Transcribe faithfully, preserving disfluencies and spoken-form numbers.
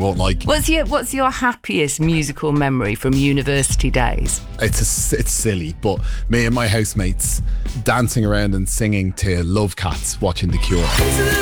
won't like. What's your What's your happiest musical memory from university days? It's a, it's silly, but me and my housemates dancing around and singing to Love Cats, watching The Cure.